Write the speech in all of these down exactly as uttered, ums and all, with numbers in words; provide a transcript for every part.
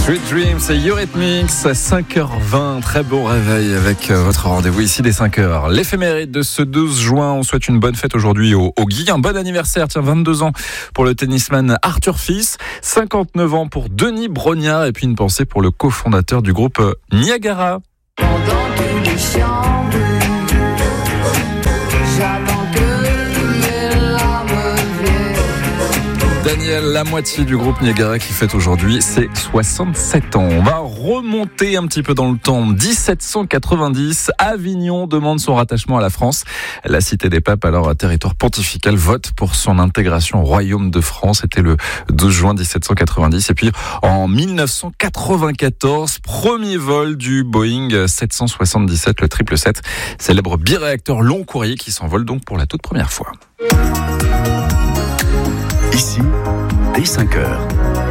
Sweet Dreams et Eurythmics à cinq heures vingt. Très bon réveil avec votre rendez-vous ici dès cinq heures. L'éphéméride de ce douze juin. On souhaite une bonne fête aujourd'hui au, au Guy. Un bon anniversaire, tiens, vingt-deux ans pour le tennisman Arthur Fils, cinquante-neuf ans pour Denis Brognard et puis une pensée pour le cofondateur du groupe Niagara. Pendant que les chambres, j'attends que les larmes viennent. Daniel, la moitié du groupe Niagara qui fête aujourd'hui ses soixante-sept ans. On va remonter un petit peu dans le temps. dix-sept cent quatre-vingt-dix, Avignon demande son rattachement à la France. La cité des papes, alors territoire pontifical, vote pour son intégration au royaume de France. C'était le douze juin dix-sept cent quatre-vingt-dix. Et puis en mille neuf cent quatre-vingt-quatorze, premier vol du Boeing sept cent soixante-dix-sept, le triple sept, célèbre biréacteur long courrier qui s'envole donc pour la toute première fois. Ici, dès cinq heures.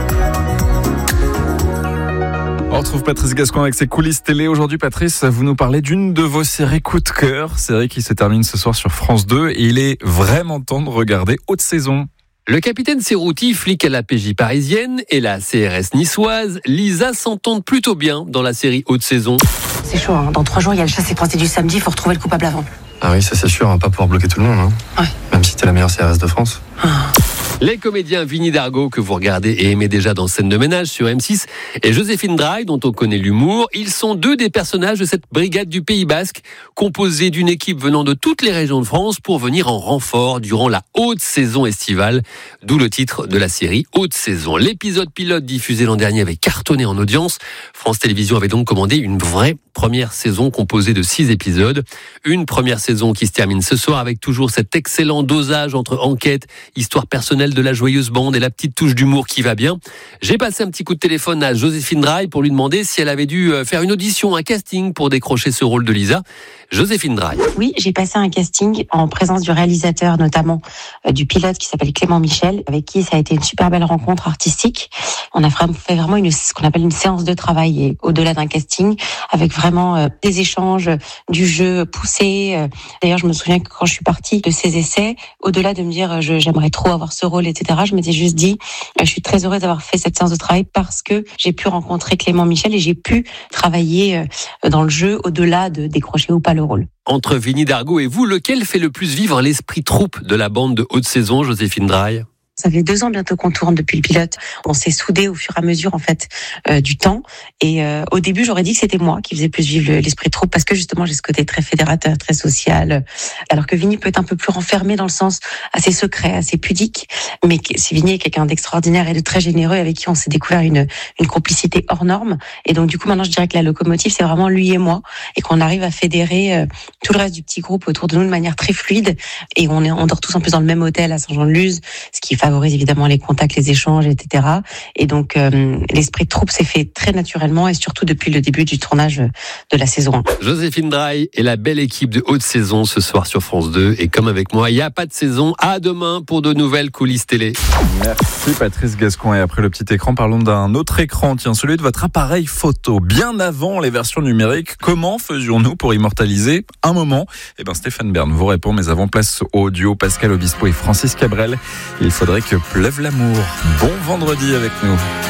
On retrouve Patrice Gascon avec ses coulisses télé. Aujourd'hui, Patrice, vous nous parlez d'une de vos séries coup de cœur, série qui se termine ce soir sur France deux, et il est vraiment temps de regarder Haute Saison. Le capitaine Serrouti, flic à la P J parisienne, et la C R S niçoise, Lisa s'entendent plutôt bien dans la série Haute Saison. C'est chaud, hein. Dans trois jours, il y a le chassé-croisé du samedi, il faut retrouver le coupable avant. Ah oui, ça c'est sûr, on va pas pouvoir bloquer tout le monde. Hein. Ouais. Même si t'es la meilleure C R S de France. Ah. Les comédiens Vinnie Dargaud, que vous regardez et aimez déjà dans Scène de ménage sur M six, et Joséphine Draille, dont on connaît l'humour, ils sont deux des personnages de cette brigade du Pays Basque, composée d'une équipe venant de toutes les régions de France pour venir en renfort durant la haute saison estivale, d'où le titre de la série Haute Saison. L'épisode pilote diffusé l'an dernier avait cartonné en audience. France Télévisions avait donc commandé une vraie première saison composée de six épisodes. Une première saison qui se termine ce soir avec toujours cet excellent dosage entre enquête, histoire personnelle de la joyeuse bande et la petite touche d'humour qui va bien. J'ai passé un petit coup de téléphone à Joséphine Draille pour lui demander si elle avait dû faire une audition, un casting pour décrocher ce rôle de Lisa. Joséphine Draille. Oui, j'ai passé un casting en présence du réalisateur, notamment euh, du pilote qui s'appelle Clément Michel, avec qui ça a été une super belle rencontre artistique. On a vraiment fait vraiment une, ce qu'on appelle une séance de travail, et au-delà d'un casting, avec vraiment euh, des échanges, du jeu poussé. Euh, d'ailleurs, je me souviens que quand je suis partie de ces essais, au-delà de me dire euh, je, j'aimerais trop avoir ce rôle, et cetera, je m'étais juste dit euh, je suis très heureuse d'avoir fait cette séance de travail parce que j'ai pu rencontrer Clément Michel et j'ai pu travailler euh, dans le jeu au-delà de décrocher ou pas le rôle. Entre Vinnie Dargaud et vous, lequel fait le plus vivre l'esprit troupe de la bande de Haute Saison, Joséphine Draille ? Ça fait deux ans bientôt qu'on tourne depuis le pilote. On s'est soudés au fur et à mesure en fait euh, du temps. Et euh, au début, j'aurais dit que c'était moi qui faisais plus vivre le, l'esprit de troupe parce que justement j'ai ce côté très fédérateur, très social. Alors que Vinnie peut être un peu plus renfermé dans le sens assez secret, assez pudique. Mais si Vinnie est quelqu'un d'extraordinaire et de très généreux avec qui on s'est découvert une une complicité hors norme. Et donc du coup maintenant je dirais que la locomotive c'est vraiment lui et moi et qu'on arrive à fédérer euh, tout le reste du petit groupe autour de nous de manière très fluide. Et on est on dort tous en plus dans le même hôtel à Saint-Jean-de-Luz, ce qui favorise évidemment les contacts, les échanges, et cetera. Et donc, euh, l'esprit de troupe s'est fait très naturellement et surtout depuis le début du tournage de la saison un. Joséphine Draille et la belle équipe de Haute Saison ce soir sur France deux. Et comme avec moi, il n'y a pas de saison. À demain pour de nouvelles coulisses télé. Merci Patrice Gascon. Et après le petit écran, parlons d'un autre écran. Tiens, celui de votre appareil photo. Bien avant les versions numériques, comment faisions-nous pour immortaliser un moment ? Eh bien, Stéphane Bern vous répond, mais avant, place au duo Pascal Obispo et Francis Cabrel. Il faudrait que pleuve l'amour. Bon vendredi avec nous.